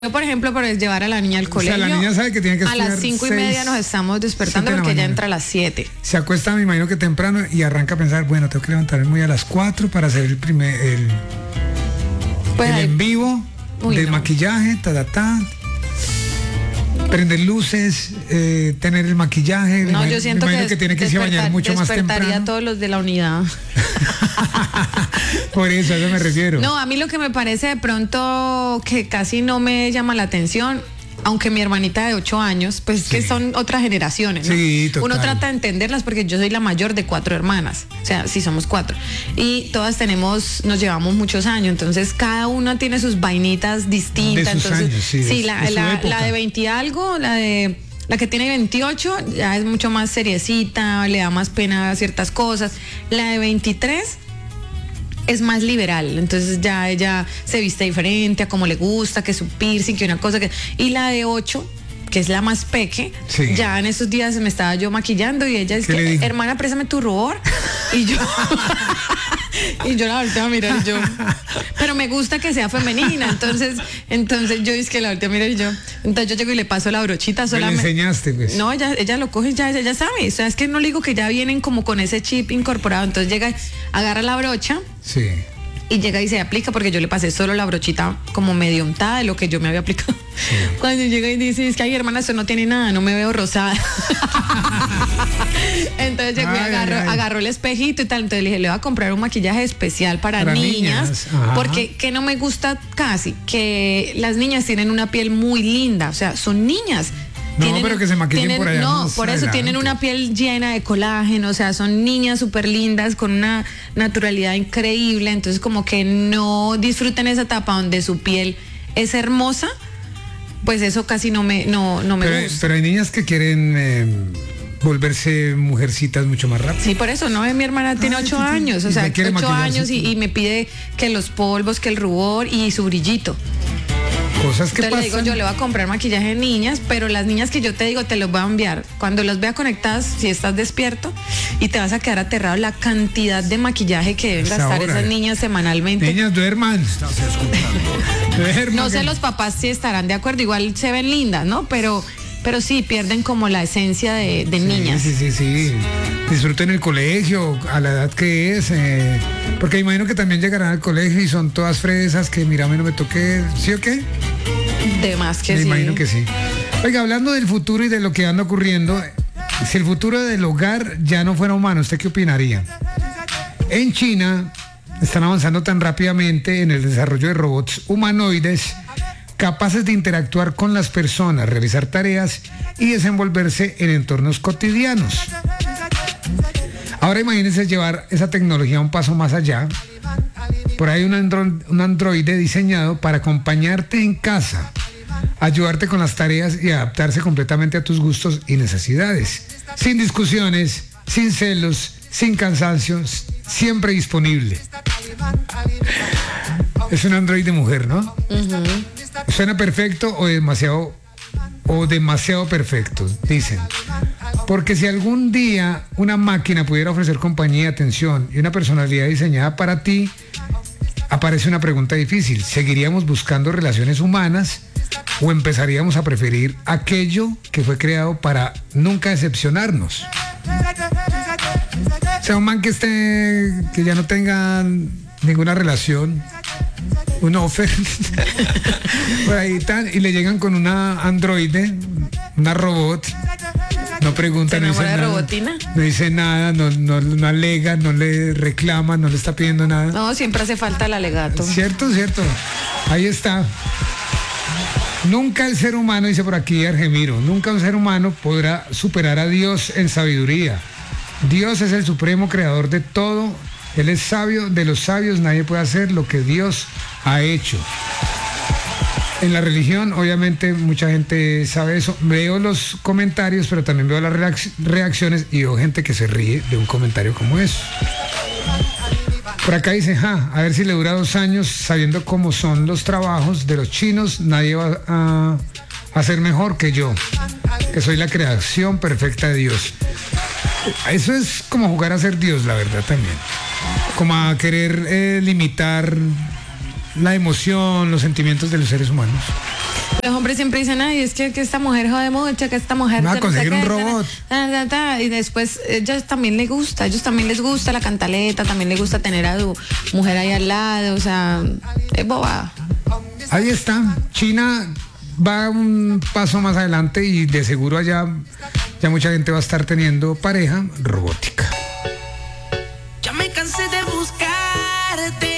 Yo, por ejemplo, por llevar a la niña al colegio. O sea, la niña sabe que tiene que a estudiar las 5:30 nos estamos despertando porque ella entra a las 7. Se acuesta, me imagino que temprano, y arranca a pensar, bueno, tengo que levantarme muy a las 4 para hacer el en vivo de maquillaje, prender luces, tener el maquillaje. No, yo siento que tiene que irse a bañar mucho más temprano. Despertaría a todos los de la unidad. Por eso, a eso me refiero. No, a mí lo que me parece de pronto que casi no me llama la atención, aunque mi hermanita de 8 años, pues que son otras generaciones, ¿no? Sí, total. Uno trata de entenderlas porque yo soy la mayor de 4 hermanas, o sea, sí somos 4. Y todas nos llevamos muchos años, entonces cada una tiene sus vainitas distintas. De sus entonces, años, sí, la de 20 y algo, la que tiene 28 ya es mucho más seriecita, le da más pena a ciertas cosas. La de 23 es más liberal, entonces ya ella se viste diferente, a como le gusta, que su piercing, que una cosa que... Y la de 8, que es la más peque, ya en esos días me estaba yo maquillando y ella es que, hermana, préstame tu rubor. Y yo... y yo la volteé a mirar y yo... Pero me gusta que sea femenina, entonces yo es que la volteé a mirar y yo... Entonces yo llego y le paso la brochita solamente. ¿Le enseñaste, pues? No, ella lo coge, ella sabe. O sea, es que no le digo que ya vienen como con ese chip incorporado. Entonces llega, agarra la brocha. Sí. Y llega y se aplica, porque yo le pasé solo la brochita como medio untada de lo que yo me había aplicado. Sí. Cuando llega y dice, es que ay, hermana, eso no tiene nada, no me veo rosada. Entonces llegó y agarró el espejito y tal. Entonces le dije, le voy a comprar un maquillaje especial para niñas. Porque que no me gusta casi, que las niñas tienen una piel muy linda, o sea, son niñas. Pero que se maquillen por allá. No, por eso adelante. tienen una piel llena de colágeno, o sea, son niñas súper lindas con una naturalidad increíble, entonces como que no disfruten esa etapa donde su piel es hermosa, pues eso casi no me gusta. Pero hay niñas que quieren volverse mujercitas mucho más rápido. Sí, por eso, ¿no? Mi hermana tiene 8 años, o sea, 8 años y me pide que los polvos, que el rubor y su brillito. Cosas que pasan. Le digo, yo le voy a comprar maquillaje de niñas, pero las niñas que yo te digo te los voy a enviar. Cuando los vea conectadas, si estás despierto, y te vas a quedar aterrado la cantidad de maquillaje que deben gastar esas niñas semanalmente. Niñas, duerman. No sé los papás si estarán de acuerdo, igual se ven lindas, ¿no? Pero sí pierden como la esencia de niñas. Sí. Disfruten el colegio a la edad que es, porque imagino que también llegarán al colegio y son todas fresas, que mira, a mí no me toqué, ¿sí o qué? De más que me sí. Me imagino que sí. Oiga, hablando del futuro y de lo que anda ocurriendo, si el futuro del hogar ya no fuera humano, ¿usted qué opinaría? En China están avanzando tan rápidamente en el desarrollo de robots humanoides capaces de interactuar con las personas, realizar tareas y desenvolverse en entornos cotidianos. Ahora imagínense llevar esa tecnología un paso más allá. Por ahí un androide diseñado para acompañarte en casa, ayudarte con las tareas y adaptarse completamente a tus gustos y necesidades. Sin discusiones, sin celos, sin cansancio, siempre disponible. Es un androide mujer, ¿no? Uh-huh. ¿Suena perfecto o demasiado perfecto? Dicen. Porque si algún día una máquina pudiera ofrecer compañía, atención y una personalidad diseñada para ti, aparece una pregunta difícil. ¿Seguiríamos buscando relaciones humanas o empezaríamos a preferir aquello que fue creado para nunca decepcionarnos? O sea, un man que ya no tenga ninguna relación, un offer, por ahí y le llegan con una androide, una robot, no pregunta, no dice nada, robotina? No dice nada, no alega, no le reclama, no le está pidiendo nada. No, siempre hace falta el alegato. Cierto. Ahí está. Nunca el ser humano, dice por aquí Argemiro, nunca un ser humano podrá superar a Dios en sabiduría. Dios es el supremo creador de todo. Él es sabio de los sabios, nadie puede hacer lo que Dios ha hecho. En la religión, obviamente, mucha gente sabe eso. Veo los comentarios, pero también veo las reacciones y veo gente que se ríe de un comentario como eso. Por acá dice, a ver si le dura 2 años, sabiendo cómo son los trabajos de los chinos, nadie va a ser mejor que yo, que soy la creación perfecta de Dios. Eso es como jugar a ser Dios, la verdad, también. Como a querer limitar la emoción, los sentimientos de los seres humanos. Los hombres siempre dicen, ay, es que esta mujer jode mucho, que esta mujer... Va a conseguir un robot. Y después ellos también les gusta la cantaleta, también les gusta tener a su mujer ahí al lado, o sea, es bobada. Ahí está, China va un paso más adelante y de seguro allá ya mucha gente va a estar teniendo pareja robótica. Ya me cansé de buscarte